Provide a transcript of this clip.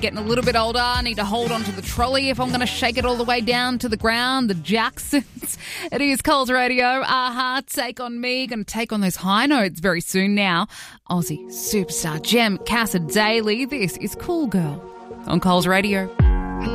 Getting a little bit older, I need to hold on to the trolley if I'm going to shake it all the way down to the ground. The Jacksons. It is Coles Radio. Aha, Take On Me. Going to take on those high notes very soon now. Aussie superstar Jem Casa Daily. This is Cool Girl on Coles Radio.